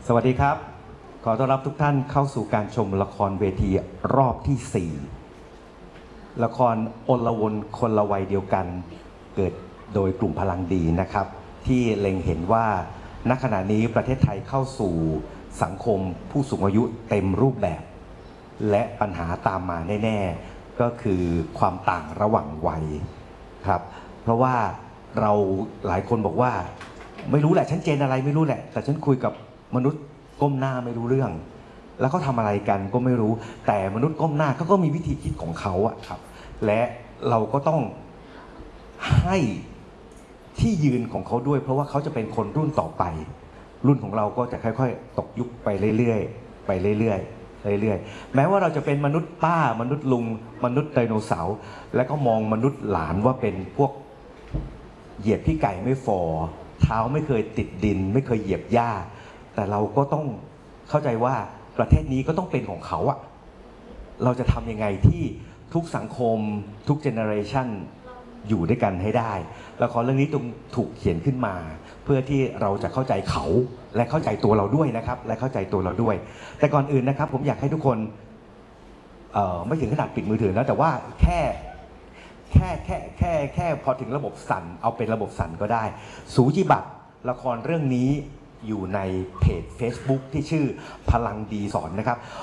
สวัสดีครับขอต้อนรับทุกท่านเข้าสู่การชมละครเวทีรอบที่ 4ละครอลวนคนละวัยเดียวกันเกิดโดยกลุ่มพลังดีนะครับที่เล็งเห็นว่าณขณะนี้ประเทศไทยเข้าสู่สังคมผู้สูงอายุเต็มรูปแบบและปัญหาตามมาแน่ๆก็คือความต่างระหว่างวัยครับเพราะว่าเราหลายคนบอกว่าไม่รู้แหละฉันเจนอะไรไม่รู้แหละแต่ฉันคุยกับมนุษย์ก้มหน้าไม่รู้เรื่องแล้วเขาทำอะไรกันก็ไม่รู้แต่มนุษย์ก้มหน้าเขาก็มีวิธีคิดของเขาอะครับและเราก็ต้องให้ที่ยืนของเขาด้วยเพราะว่าเขาจะเป็นคนรุ่นต่อไปรุ่นของเราก็จะค่อยๆตกยุคไปเรื่อยๆไปเรื่อยๆเรื่อยๆแม้ว่าเราจะเป็นมนุษย์ป้ามนุษย์ลุงมนุษย์ไดโนเสาร์และก็มองมนุษย์หลานว่าเป็นพวกเหยียบพี่ไก่ไม่ฟอเท้าไม่เคยติดดินไม่เคยเหยียบหญ้าแต่เราก็ต้องเข้าใจว่าประเทศนี้ก็ต้องเป็นของเขาอะเราจะทำยังไงที่ทุกสังคมทุกเจเนอเรชันอยู่ด้วยกันให้ได้ละครเรื่องนี้ถูกเขียนขึ้นมาเพื่อที่เราจะเข้าใจเขาและเข้าใจตัวเราด้วยนะครับและเข้าใจตัวเราด้วยแต่ก่อนอื่นนะครับผมอยากให้ทุกคนไม่ถึงขนาดปิดมือถือนะแต่ว่าแค่พอถึงระบบสั่นเอาเป็นระบบสั่นก็ได้สูจิบัตรละครเรื่องนี้อยู่ในเพจ Facebook ที่ชื่อพลังดีสอนนะครับ